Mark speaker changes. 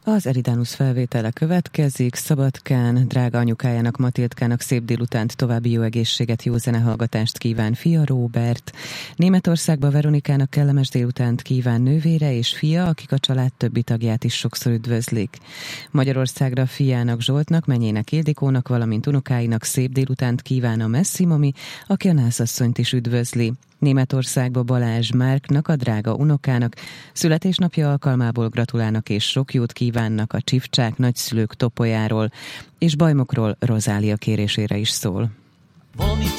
Speaker 1: Az Eridanus felvétele következik. Szabadkán drága anyukájának, Matildkának szép délutánt, további jó egészséget, jó zenehallgatást kíván fia Róbert. Németországba Veronikának kellemes délutánt kíván nővére és fia, akik a család többi tagját is sokszor üdvözlik. Magyarországra fiának Zsoltnak, menyének Ildikónak, valamint unokáinak szép délutánt kíván a Messzi mami, aki a nászasszonyt is üdvözli. Németországba Balázs Márknak, a drága unokának születésnapja alkalmából gratulálnak és sok jót kívánnak a Csifcsák nagyszülők Topolyáról, és Bajmokról Rozália kérésére is szól.
Speaker 2: Valami